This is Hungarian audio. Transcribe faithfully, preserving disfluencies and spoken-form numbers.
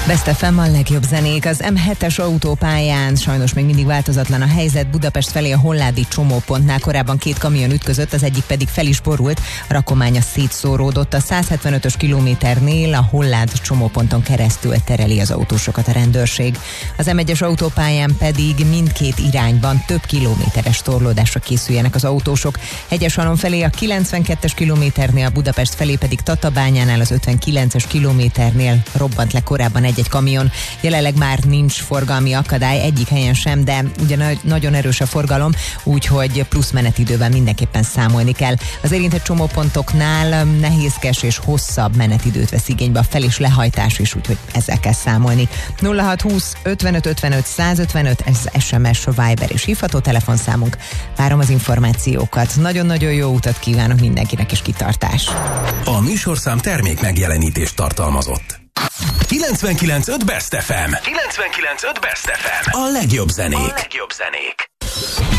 Best ef em, a legjobb zenék. Az em hetes autópályán sajnos még mindig változatlan a helyzet. Budapest felé a Holládi csomópontnál korábban két kamion ütközött, az egyik pedig fel is borult, a rakománya szétszóródott. A száz hetvenötös kilométernél a Hollád csomóponton keresztül tereli az autósokat a rendőrség. Az em egyes autópályán pedig mindkét irányban több kilométeres torlódásra készüljenek az autósok. Hegyesalon felé a kilencvenkettes kilométernél, Budapest felé pedig Tatabányánál az ötvenkilences kilométernél robbant le korábban egy-egy kamion. Jelenleg már nincs forgalmi akadály egyik helyen sem, de ugye nagyon erős a forgalom, úgyhogy plusz menetidővel mindenképpen számolni kell. Az érintett csomópontoknál nehézkes és hosszabb menetidőt vesz igénybe a fel- és lehajtás is, úgyhogy ezzel kell számolni. nulla hat húsz ötvenöt ötvenöt százötvenöt, ez es em es, Viber és hívható telefonszámunk. Várom az információkat. Nagyon-nagyon jó utat kívánok mindenkinek, és kitartás. A műsorszám termék megjelenítést tartalmazott. kilencvenkilenc pont öt Best ef em. kilencvenkilenc pont öt Best ef em. A legjobb zenék. A legjobb zenék.